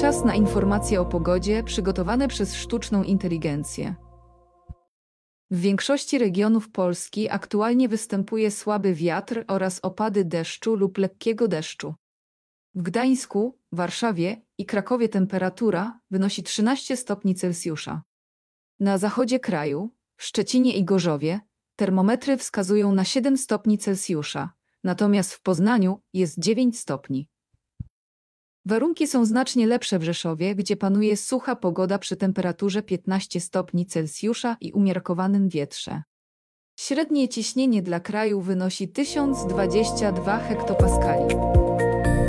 Czas na informacje o pogodzie przygotowane przez sztuczną inteligencję. W większości regionów Polski aktualnie występuje słaby wiatr oraz opady deszczu lub lekkiego deszczu. W Gdańsku, Warszawie i Krakowie temperatura wynosi 13 stopni Celsjusza. Na zachodzie kraju, w Szczecinie i Gorzowie, termometry wskazują na 7 stopni Celsjusza, natomiast w Poznaniu jest 9 stopni. Warunki są znacznie lepsze w Rzeszowie, gdzie panuje sucha pogoda przy temperaturze 15 stopni Celsjusza i umiarkowanym wietrze. Średnie ciśnienie dla kraju wynosi 1022 hektopaskali.